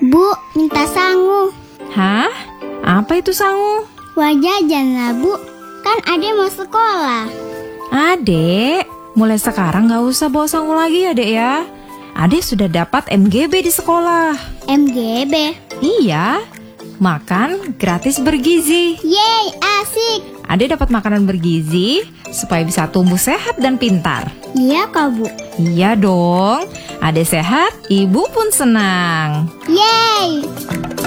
Bu, minta sangu. Hah? Apa itu sangu? Buat jajan lah, Bu. Kan Ade mau sekolah. Adek, mulai sekarang gak usah bawa sangu lagi ya, Dek ya. Adek sudah dapat MGB di sekolah. MGB? Iya, makan gratis bergizi. Yeay, asik. Adek dapat makanan bergizi supaya bisa tumbuh sehat dan pintar. Iya kak, Bu. Iya dong, Adek sehat, ibu pun senang. Yeay.